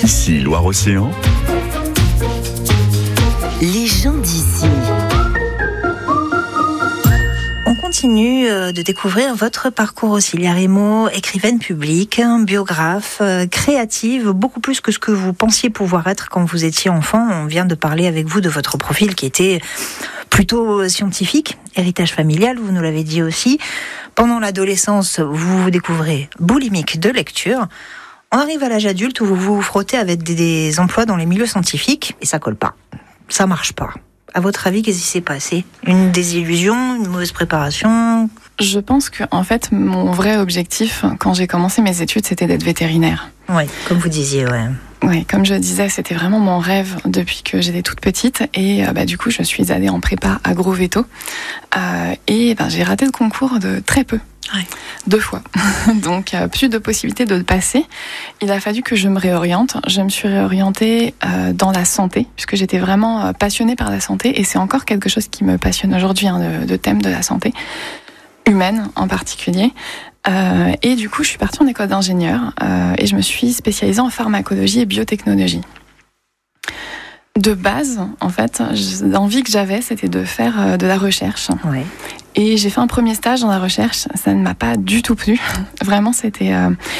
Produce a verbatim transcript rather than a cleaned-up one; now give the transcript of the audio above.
Ici Loire-Océan. Les gens d'ici. On continue de découvrir votre parcours aussi. Léa Rémaud, écrivaine publique, biographe, créative, beaucoup plus que ce que vous pensiez pouvoir être quand vous étiez enfant. On vient de parler avec vous de votre profil qui était plutôt scientifique, héritage familial, vous nous l'avez dit aussi. Pendant l'adolescence, vous vous découvrez boulimique de lecture. On arrive à l'âge adulte où vous vous frottez avec des, des emplois dans les milieux scientifiques et ça colle pas. Ça marche pas. À votre avis, qu'est-ce qui s'est passé ? Une désillusion, une mauvaise préparation ? Je pense que, en fait, mon vrai objectif, quand j'ai commencé mes études, c'était d'être vétérinaire. Oui, comme vous disiez, ouais. Oui, comme je disais, c'était vraiment mon rêve depuis que j'étais toute petite. Et bah, du coup, je suis allée en prépa agro-véto. Euh, et bah, j'ai raté le concours de très peu. Ouais. Deux fois. Donc, euh, plus de possibilités de le passer. Il a fallu que je me réoriente. Je me suis réorientée euh, dans la santé, puisque j'étais vraiment euh, passionnée par la santé. Et c'est encore quelque chose qui me passionne aujourd'hui, hein, de, de thème de la santé humaine en particulier. Euh, et du coup, je suis partie en école d'ingénieur euh, et je me suis spécialisée en pharmacologie et biotechnologie. De base, en fait, l'envie que j'avais, c'était de faire euh, de la recherche. Ouais. Et j'ai fait un premier stage dans la recherche, ça ne m'a pas du tout plu. Vraiment, c'était... Euh,